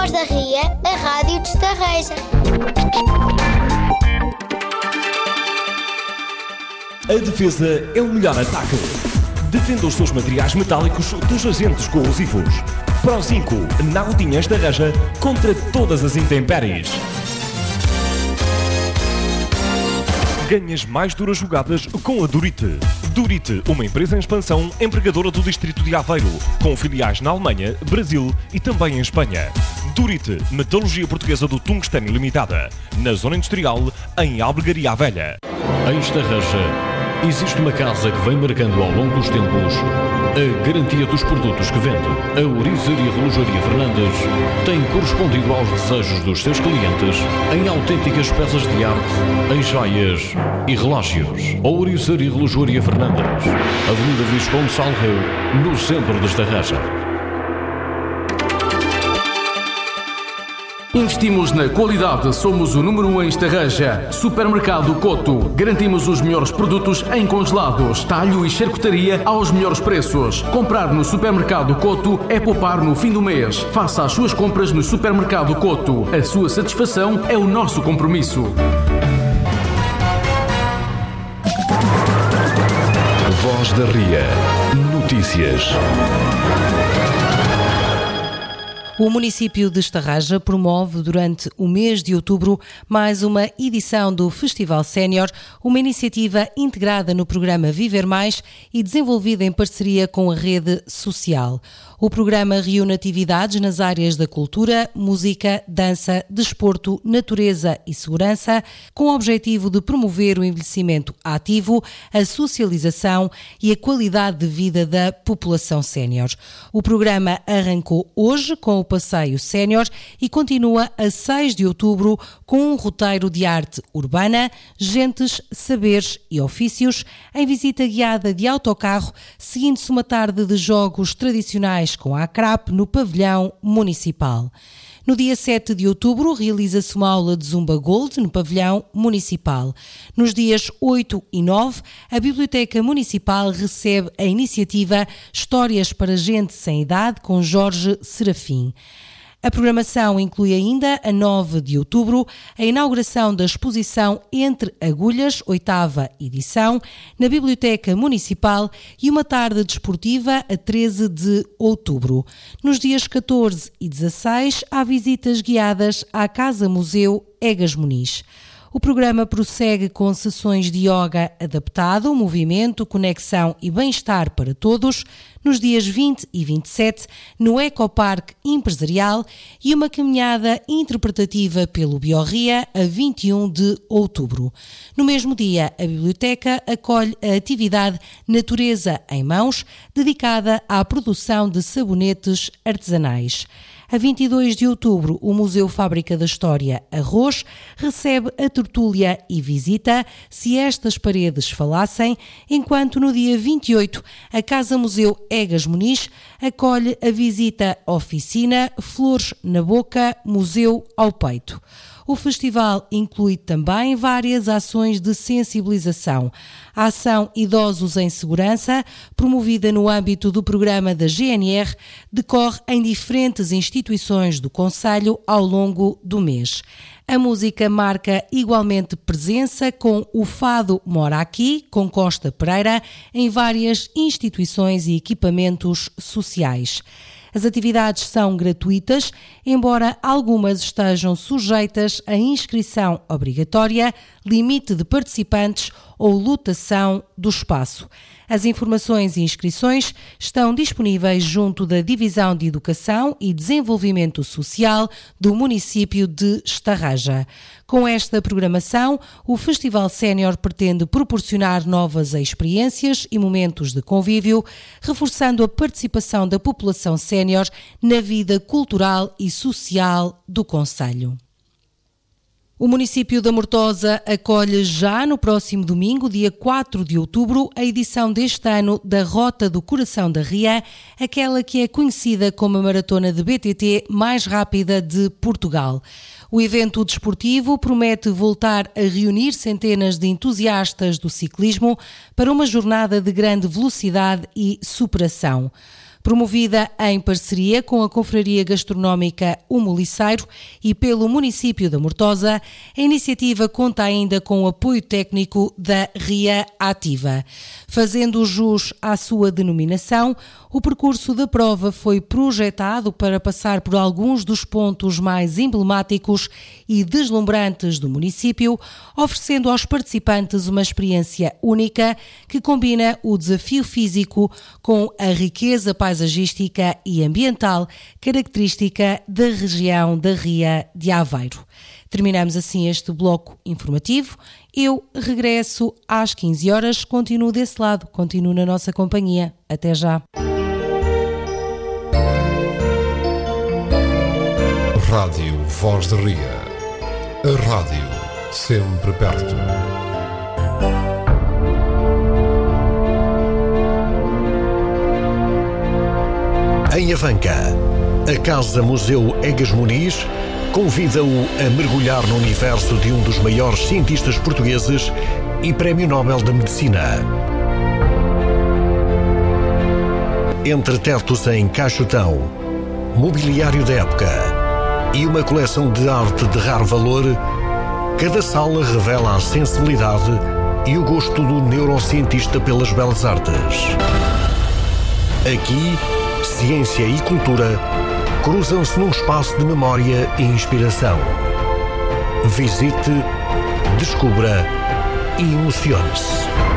Voz da Ria, a rádio de Estarreja. A defesa é o melhor ataque. Defenda os seus materiais metálicos dos agentes corrosivos. Pro 5, na Rodinha Estarreja, contra todas as intempéries. Ganhas mais duras jogadas com a Durite. Durite, uma empresa em expansão, empregadora do distrito de Aveiro, com filiais na Alemanha, Brasil e também em Espanha. Durite, metalurgia portuguesa do tungstênio limitada, na zona industrial, em Albergaria Velha. Em Estarreja, existe uma casa que vem marcando ao longo dos tempos a garantia dos produtos que vende. A Ouriçaria Relojaria Fernandes tem correspondido aos desejos dos seus clientes em autênticas peças de arte, em joias e relógios. A Ouriçaria Relojaria Fernandes, Avenida Visconde Salgueiro, no centro de Estarreja. Investimos na qualidade, somos o número 1 em Estarreja. Supermercado Coto. Garantimos os melhores produtos em congelados, talho e charcutaria aos melhores preços. Comprar no Supermercado Coto é poupar no fim do mês. Faça as suas compras no Supermercado Coto. A sua satisfação é o nosso compromisso. Voz da Ria. Notícias. O município de Estarreja promove durante o mês de outubro mais uma edição do Festival Sénior, uma iniciativa integrada no programa Viver Mais e desenvolvida em parceria com a rede social. O programa reúne atividades nas áreas da cultura, música, dança, desporto, natureza e segurança, com o objetivo de promover o envelhecimento ativo, a socialização e a qualidade de vida da população sénior. O programa arrancou hoje com o Passeio Sénior e continua a 6 de outubro com um roteiro de arte urbana, gentes, saberes e ofícios, em visita guiada de autocarro, seguindo-se uma tarde de jogos tradicionais com a ACRAP no pavilhão municipal. No dia 7 de outubro, realiza-se uma aula de Zumba Gold no pavilhão municipal. Nos dias 8 e 9, a Biblioteca Municipal recebe a iniciativa Histórias para Gente Sem Idade com Jorge Serafim. A programação inclui ainda, a 9 de outubro, a inauguração da exposição Entre Agulhas, 8ª edição, na Biblioteca Municipal e uma tarde desportiva a 13 de outubro. Nos dias 14 e 16, há visitas guiadas à Casa-Museu Egas Muniz. O programa prossegue com sessões de yoga adaptado, movimento, conexão e bem-estar para todos, nos dias 20 e 27, no Ecoparque Empresarial e uma caminhada interpretativa pelo Biorria a 21 de outubro. No mesmo dia, a Biblioteca acolhe a atividade Natureza em Mãos, dedicada à produção de sabonetes artesanais. A 22 de outubro, o Museu Fábrica da História Arroz recebe a tertúlia e visita Se Estas Paredes Falassem, enquanto no dia 28, a Casa-Museu Egas Muniz acolhe a visita Oficina Flores na Boca, Museu ao Peito. O festival inclui também várias ações de sensibilização. A ação Idosos em Segurança, promovida no âmbito do programa da GNR, decorre em diferentes instituições do concelho ao longo do mês. A música marca igualmente presença com o Fado Mora Aqui, com Costa Pereira, em várias instituições e equipamentos sociais. As atividades são gratuitas, embora algumas estejam sujeitas a inscrição obrigatória, limite de participantes ou lotação do espaço. As informações e inscrições estão disponíveis junto da Divisão de Educação e Desenvolvimento Social do município de Estarreja. Com esta programação, o Festival Sénior pretende proporcionar novas experiências e momentos de convívio, reforçando a participação da população sénior na vida cultural e social do concelho. O município da Mortosa acolhe já no próximo domingo, dia 4 de outubro, a edição deste ano da Rota do Coração da Ria, aquela que é conhecida como a maratona de BTT mais rápida de Portugal. O evento desportivo promete voltar a reunir centenas de entusiastas do ciclismo para uma jornada de grande velocidade e superação. Promovida em parceria com a Confraria Gastronómica O Moliceiro e pelo município da Mortosa, a iniciativa conta ainda com o apoio técnico da RIA Ativa. Fazendo jus à sua denominação, o percurso da prova foi projetado para passar por alguns dos pontos mais emblemáticos e deslumbrantes do município, oferecendo aos participantes uma experiência única que combina o desafio físico com a riqueza paisagística e ambiental característica da região da Ria de Aveiro. Terminamos assim este bloco informativo. Eu regresso às 15 horas, continuo desse lado, continuo na nossa companhia. Até já. Rádio Voz de Ria. A rádio sempre perto. Em Avanca, a Casa Museu Egas Muniz convida-o a mergulhar no universo de um dos maiores cientistas portugueses e Prémio Nobel da Medicina. Entre tetos em caixotão, mobiliário da época e uma coleção de arte de raro valor, cada sala revela a sensibilidade e o gosto do neurocientista pelas belas artes. Aqui, ciência e cultura cruzam-se num espaço de memória e inspiração. Visite, descubra e emocione-se.